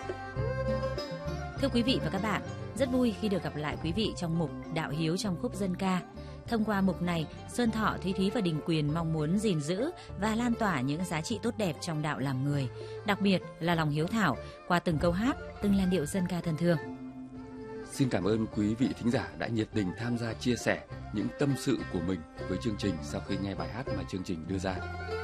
Thưa quý vị và các bạn, rất vui khi được gặp lại quý vị trong mục Đạo Hiếu trong khúc dân ca. Thông qua mục này, Xuân Thọ, Thúy Thúy và Đình Quyền mong muốn gìn giữ và lan tỏa những giá trị tốt đẹp trong đạo làm người, đặc biệt là lòng hiếu thảo qua từng câu hát, từng làn điệu dân ca thân thương. Xin cảm ơn quý vị thính giả đã nhiệt tình tham gia chia sẻ những tâm sự của mình với chương trình sau khi nghe bài hát mà chương trình đưa ra.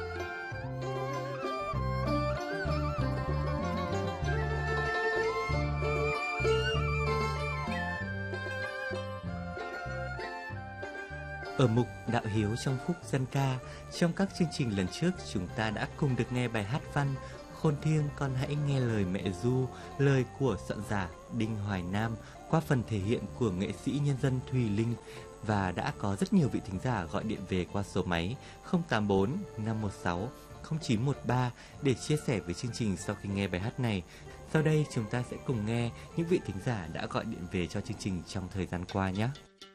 Ở mục Đạo Hiếu trong khúc dân ca, trong các chương trình lần trước chúng ta đã cùng được nghe bài hát văn Khôn Thiêng Con Hãy Nghe Lời Mẹ Du, lời của soạn giả Đinh Hoài Nam qua phần thể hiện của nghệ sĩ nhân dân Thùy Linh, và đã có rất nhiều vị thính giả gọi điện về qua số máy 084 516 0913 để chia sẻ với chương trình sau khi nghe bài hát này. Sau đây chúng ta sẽ cùng nghe những vị thính giả đã gọi điện về cho chương trình trong thời gian qua nhé.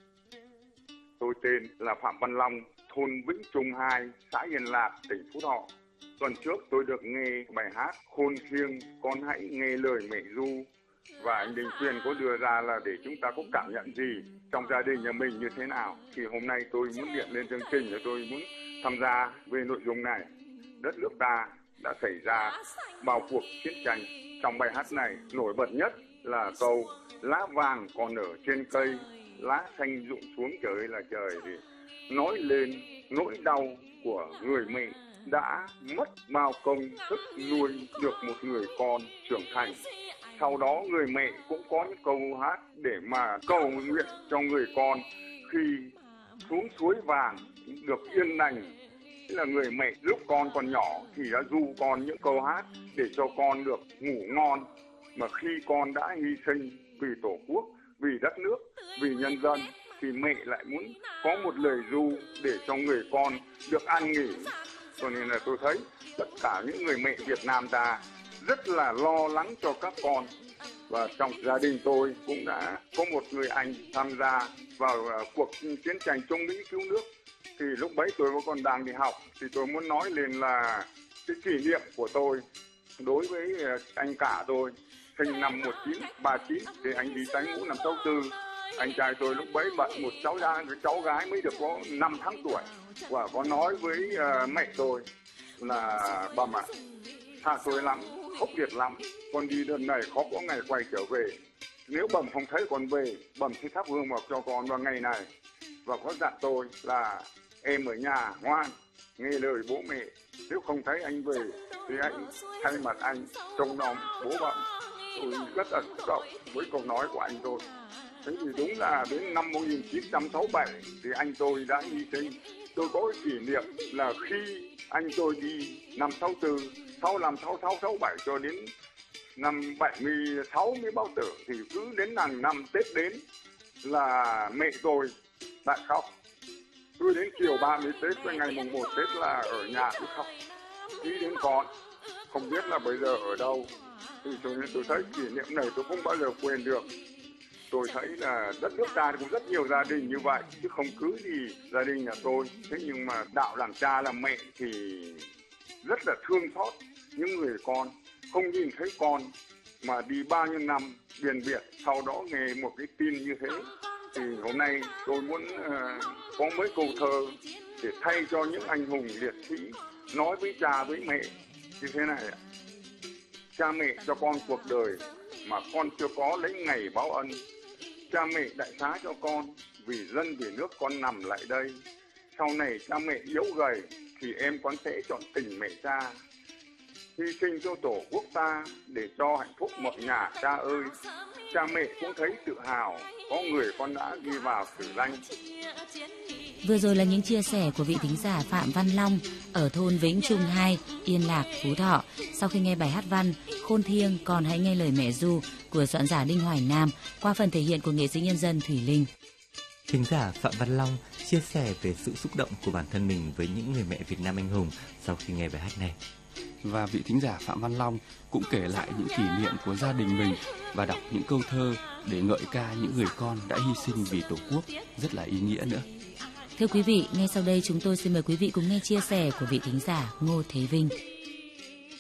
Tôi tên là Phạm Văn Long, thôn Vĩnh Trung 2, xã Yên Lạc, tỉnh Phú Thọ. Tuần trước tôi được nghe bài hát Khôn Thiêng Con Hãy Nghe Lời Mẹ Du, và anh Đình Quyền có đưa ra là để chúng ta có cảm nhận gì trong gia đình nhà mình như thế nào. Thì hôm nay tôi muốn điện lên chương trình để tôi muốn tham gia về nội dung này. Đất nước ta đã xảy ra bao cuộc chiến tranh. Trong bài hát này nổi bật nhất là câu lá vàng còn ở trên cây, lá xanh rụng xuống trời là trời, thì nói lên nỗi đau của người mẹ đã mất bao công sức nuôi được một người con trưởng thành. Sau đó người mẹ cũng có những câu hát để mà cầu nguyện cho người con khi xuống suối vàng được yên lành. Tức là người mẹ lúc con còn nhỏ thì đã ru con những câu hát để cho con được ngủ ngon, mà khi con đã hy sinh vì Tổ quốc, vì đất nước, vì nhân dân thì mẹ lại muốn có một lời ru để cho người con được an nghỉ. Cho nên là tôi thấy tất cả những người mẹ Việt Nam ta rất là lo lắng cho các con. Và trong gia đình tôi cũng đã có một người anh tham gia vào cuộc chiến tranh chống Mỹ cứu nước. Thì lúc bấy tôi còn đang đi học, thì tôi muốn nói lên là cái kỷ niệm của tôi đối với anh cả tôi, sinh năm 1939 thì anh đi đánh ngũ năm 64. Anh trai tôi lúc bấy bận một cháu gái mới được có 5 tháng tuổi, và có nói với mẹ tôi là bà mẹ tha tôi lắm, khóc liệt lắm, con đi lần này khó có ngày quay trở về. Nếu bẩm không thấy con về, bẩm sẽ thắp hương vào cho con vào ngày này. Và có dặn tôi là em ở nhà ngoan, nghe lời bố mẹ. Nếu không thấy anh về thì anh thay mặt anh trông nom bố bẩm. Tôi rất là xúc động với câu nói của anh tôi. Thế thì đúng là đến năm 1967 thì anh tôi đã hy sinh. Tôi có kỷ niệm là khi anh tôi đi năm 64, sau năm 66, 67 cho đến năm 76 mới báo tử, thì cứ đến năm Tết đến là mẹ tôi lại khóc. Cứ đến chiều 30 Tết với ngày mùng 1 Tết là ở nhà cứ khóc. Nghĩ đến con, không biết là bây giờ ở đâu. Thì cho nên tôi thấy kỷ niệm này tôi không bao giờ quên được. Tôi thấy là đất nước ta cũng rất nhiều gia đình như vậy, chứ không cứ gì gia đình nhà tôi. Thế nhưng mà đạo làm cha làm mẹ thì rất là thương xót những người con, không nhìn thấy con mà đi bao nhiêu năm biền biệt, sau đó nghe một cái tin như thế. Thì hôm nay tôi muốn có mấy câu thơ để thay cho những anh hùng liệt sĩ, nói với cha với mẹ như thế này ạ. Cha mẹ cho con cuộc đời mà con chưa có lấy ngày báo ân. Cha mẹ đại xá cho con, vì dân vì nước con nằm lại đây. Sau này cha mẹ yếu gầy thì em con sẽ chọn tình mẹ cha, hy sinh cho Tổ quốc ta để cho hạnh phúc mọi nhà cha ơi. Cha mẹ cũng thấy tự hào có người con đã ghi vào sử danh. Vừa rồi là những chia sẻ của vị thính giả Phạm Văn Long ở thôn Vĩnh Trung 2, Yên Lạc, Phú Thọ sau khi nghe bài hát văn Khôn Thiêng Con Hãy Nghe Lời Mẹ Du của soạn giả Đinh Hoài Nam qua phần thể hiện của nghệ sĩ nhân dân Thùy Linh. Thính giả Phạm Văn Long chia sẻ về sự xúc động của bản thân mình với những người mẹ Việt Nam anh hùng sau khi nghe bài hát này. Và vị thính giả Phạm Văn Long cũng kể lại những kỷ niệm của gia đình mình và đọc những câu thơ để ngợi ca những người con đã hy sinh vì Tổ quốc, rất là ý nghĩa nữa. Thưa quý vị, ngay sau đây chúng tôi xin mời quý vị cùng nghe chia sẻ của vị thính giả Ngô Thế Vinh.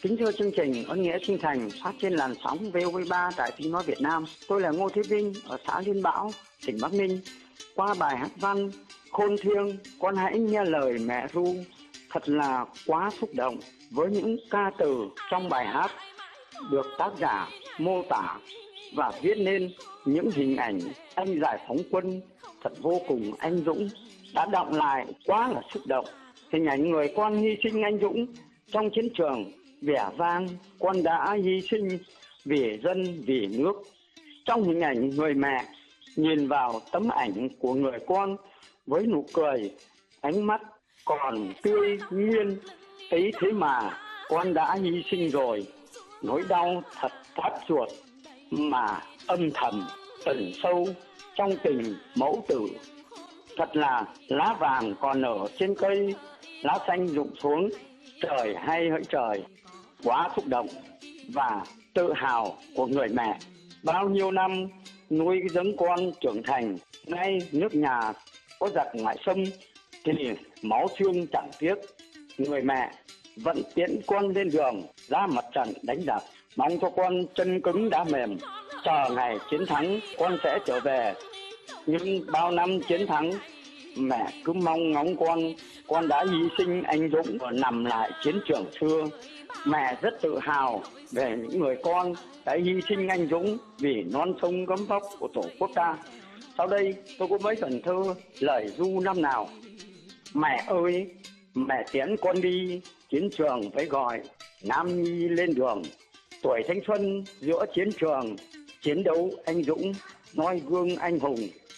Kính thưa chương trình Ơn Nghĩa Sinh Thành phát trên làn sóng VOV3 tại Tiếng Nói Việt Nam. Tôi là Ngô Thế Vinh ở xã Liên Bảo, tỉnh Bắc Ninh. Qua bài hát văn Khôn Thiêng, con hãy nghe lời mẹ ru, thật là quá xúc động với những ca từ trong bài hát được tác giả mô tả và viết nên những hình ảnh anh giải phóng quân thật vô cùng anh dũng, đã đọng lại quá là xúc động. Hình ảnh người con hy sinh anh dũng trong chiến trường vẻ vang, con đã hy sinh vì dân vì nước. Trong hình ảnh người mẹ nhìn vào tấm ảnh của người con với nụ cười, ánh mắt còn tươi nguyên, ấy thế mà con đã hy sinh rồi. Nỗi đau thật thắt ruột mà âm thầm ẩn sâu trong tình mẫu tử. Thật là lá vàng còn ở trên cây, lá xanh rụng xuống, trời hay hỡi trời. Quá xúc động và tự hào của người mẹ. Bao nhiêu năm nuôi dưỡng con trưởng thành, nay nước nhà có giặc ngoại xâm thì máu xương chẳng tiếc. Người mẹ vẫn tiễn con lên đường ra mặt trận đánh đập, mong cho con chân cứng đá mềm, chờ ngày chiến thắng con sẽ trở về. Nhưng bao năm chiến thắng, mẹ cứ mong ngóng con đã hy sinh anh dũng và nằm lại chiến trường xưa. Mẹ rất tự hào về những người con đã hy sinh anh dũng vì non sông gấm vóc của Tổ quốc ta. Sau đây tôi có mấy phần thơ lời ru năm nào. Mẹ ơi, mẹ tiễn con đi chiến trường với gọi Nam Nhi lên đường. Tuổi thanh xuân giữa chiến trường, chiến đấu anh dũng, noi gương anh hùng.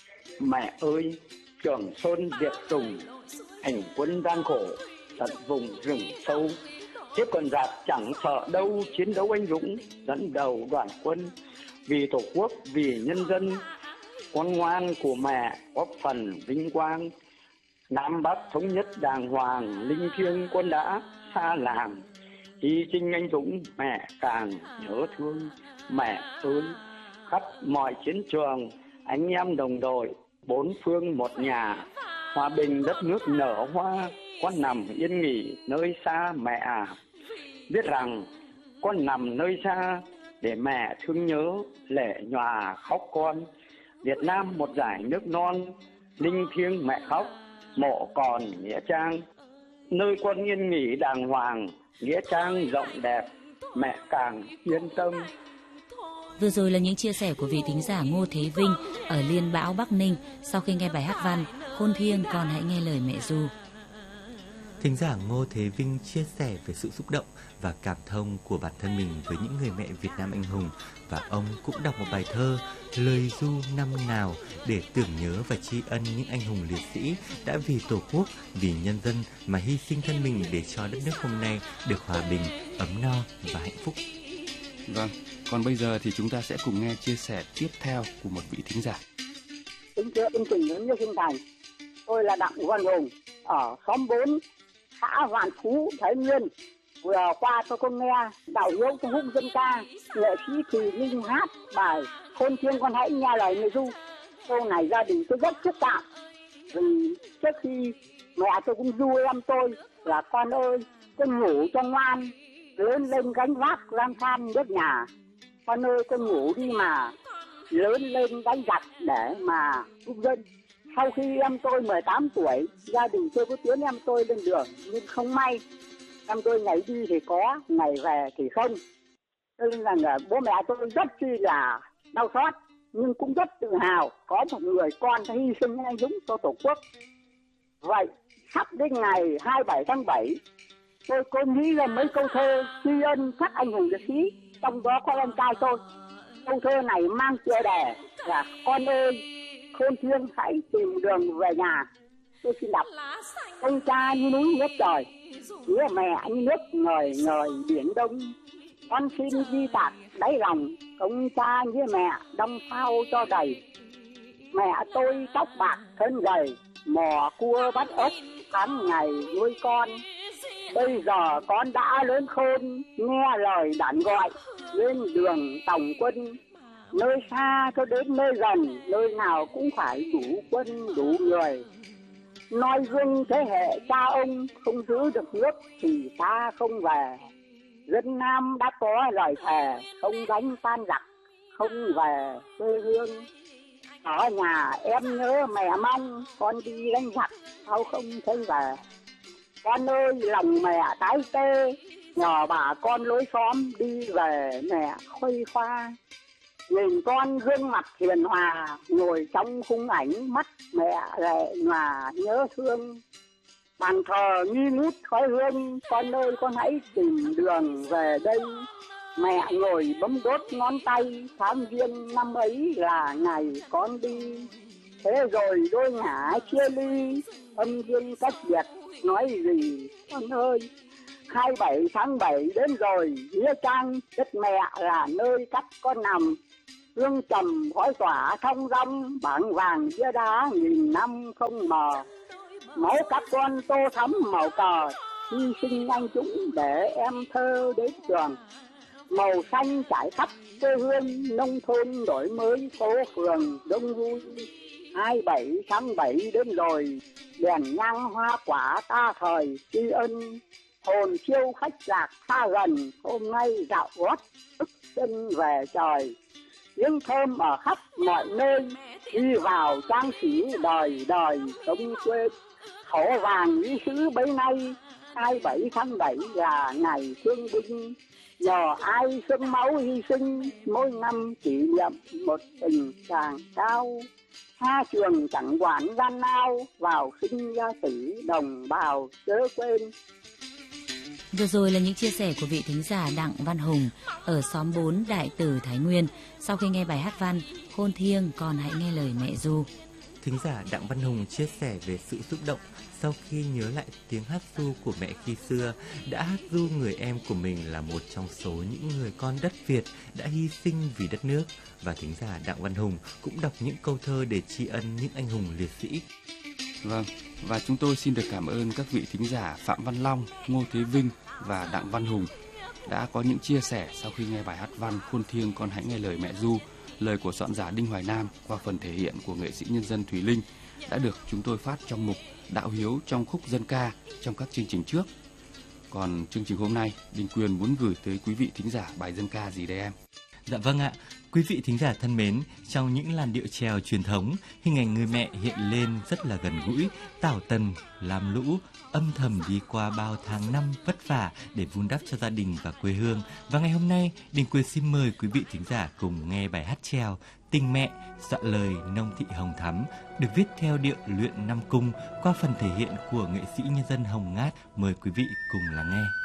Mẹ ơi, Trường Sơn Diệt Tùng, hành quân gian khổ tận vùng rừng sâu. Thế còn giặc chẳng sợ đâu, chiến đấu anh dũng dẫn đầu đoàn quân vì Tổ quốc, vì nhân dân. Con ngoan của mẹ góp phần vinh quang, Nam Bắc thống nhất đàng hoàng, linh thiêng quân đã xa làng. Hy sinh anh dũng mẹ càng nhớ thương. Mẹ ơi, khắp mọi chiến trường anh em đồng đội, bốn phương một nhà, hòa bình đất nước nở hoa. Con nằm yên nghỉ nơi xa mẹ à, biết rằng con nằm nơi xa để mẹ thương nhớ, lệ nhòa khóc con. Việt Nam một dải nước non, linh thiêng mẹ khóc, mộ còn nghĩa trang. Nơi con yên nghỉ đàng hoàng, nghĩa trang rộng đẹp, mẹ càng yên tâm. Vừa rồi là những chia sẻ của vị thính giả Ngô Thế Vinh ở Liên Bão, Bắc Ninh sau khi nghe bài hát văn Khôn Thiêng, con hãy nghe lời mẹ ru. Thính giả Ngô Thế Vinh chia sẻ về sự xúc động và cảm thông của bản thân mình với những người mẹ Việt Nam anh hùng, và ông cũng đọc một bài thơ Lời ru năm nào để tưởng nhớ và tri ân những anh hùng liệt sĩ đã vì Tổ quốc, vì nhân dân mà hy sinh thân mình để cho đất nước hôm nay được hòa bình, ấm no và hạnh phúc. Vâng, còn bây giờ thì chúng ta sẽ cùng nghe chia sẻ tiếp theo của một vị thính giả. Kính thưa chương trình Ơn Nghĩa Sinh Thành, tôi là Đặng Văn Hùng ở xóm 4, xã Vạn Phú, Thái Nguyên. Vừa qua tôi có nghe đạo hiếu trong khúc dân ca, nghệ sĩ Thùy Linh hát bài Khôn Thiêng, con hãy nghe lời mẹ ru. Câu này gia đình tôi rất xúc động, vì trước khi mẹ tôi cũng ru em tôi là con ơi, con ngủ cho ngoan, lớn lên gánh vác lang thang nước nhà. Con ơi, con ngủ đi mà lớn lên đánh giặc để mà giúp dân. Sau khi em tôi 18 tuổi, gia đình tôi có tiến em tôi lên đường, nhưng không may em tôi ngày đi thì có, ngày về thì không. Cho nên là bố mẹ tôi rất chi là đau xót, nhưng cũng rất tự hào có một người con hy sinh anh dũng cho Tổ quốc. Vậy sắp đến ngày 27 tháng 7, tôi có nghĩ ra mấy câu thơ tri ân các anh hùng liệt sĩ, trong đó có em trai tôi. Câu thơ này mang tựa đề là Con ơi, Khôn Thiêng hãy tìm đường về nhà. Tôi xin đọc. Ông cha như núi nước trời, đứa mẹ như nước ngời ngời biển đông. Con xin ghi tạc đáy lòng, ông cha như mẹ đong phao cho đầy. Mẹ tôi tóc bạc thân gầy, mò cua bắt ốc tháng ngày nuôi con. Bây giờ con đã lớn khôn, nghe lời đàn gọi, lên đường tòng quân. Nơi xa cho đến nơi gần, nơi nào cũng phải đủ quân đủ người. Noi gương thế hệ cha ông, không giữ được nước thì ta không về. Dân Nam đã có lời thề không đánh tan giặc, không về quê hương. Ở nhà em nhớ mẹ mong, con đi đánh giặc sao không thấy về. Con ơi lòng mẹ tái tê, nhờ bà con lối xóm đi về mẹ khuây khoa. Nhìn con gương mặt hiền hòa, ngồi trong khung ảnh mắt mẹ lệ nhòa nhớ thương. Bàn thờ nghi ngút khói hương, con ơi con hãy tìm đường về đây. Mẹ ngồi bấm đốt ngón tay, tháng giêng năm ấy là ngày con đi. Thế rồi đôi ngả chia ly, âm dương cách biệt nói gì con ơi. 27 tháng 7 đến rồi, nghĩa trang đất mẹ là nơi cắt con nằm. Hương trầm khói tỏa thong dong, bảng vàng bia đá nghìn năm không mờ. Máu các con tô thắm màu cờ, hy sinh anh dũng để em thơ đến trường. Màu xanh trải khắp quê hương, nông thôn đổi mới phố phường đông vui. 27 tháng 7 đến rồi, đèn nhang hoa quả ta thời tri ân. Hồn siêu khách lạc xa gần, hôm nay dạo gót bước chân về trời. Tiếng thơm ở khắp mọi nơi, đi vào trang sử đời đời không quên. Thổ vàng lý sứ bấy nay, 27 tháng 7 là ngày thương binh. Nhờ ai sương máu hy sinh, mỗi năm kỷ niệm một tình càng cao. Tha trường chẳng quản gian lao, vào sinh ra tử đồng bào chớ quên. Vừa rồi là những chia sẻ của vị thính giả Đặng Văn Hùng ở xóm 4 Đại Từ, Thái Nguyên. Sau khi nghe bài hát văn Khôn thiêng con hãy nghe lời mẹ ru. Thính giả Đặng Văn Hùng chia sẻ về sự xúc động sau khi nhớ lại tiếng hát ru của mẹ khi xưa, đã hát ru người em của mình là một trong số những người con đất Việt đã hy sinh vì đất nước. Và thính giả Đặng Văn Hùng cũng đọc những câu thơ để tri ân những anh hùng liệt sĩ. Vâng, và chúng tôi xin được cảm ơn các vị thính giả Phạm Văn Long, Ngô Thế Vinh và Đặng Văn Hùng đã có những chia sẻ sau khi nghe bài hát văn Khôn thiêng con hãy nghe lời mẹ ru, lời của soạn giả Đinh Hoài Nam qua phần thể hiện của nghệ sĩ nhân dân Thùy Linh đã được chúng tôi phát trong mục Đạo Hiếu trong khúc dân ca trong các chương trình trước. Còn chương trình hôm nay, Đình Quyền muốn gửi tới quý vị thính giả bài dân ca gì đây em? Dạ vâng ạ, quý vị thính giả thân mến, trong những làn điệu chèo truyền thống, hình ảnh người mẹ hiện lên rất là gần gũi, tảo tần, lam lũ, âm thầm đi qua bao tháng năm vất vả để vun đắp cho gia đình và quê hương. Và ngày hôm nay, Đình Quyền xin mời quý vị thính giả cùng nghe bài hát chèo Tình Mẹ, soạn lời Nông Thị Hồng Thắm, được viết theo điệu luyện Nam Cung qua phần thể hiện của nghệ sĩ nhân dân Hồng Ngát. Mời quý vị cùng lắng nghe.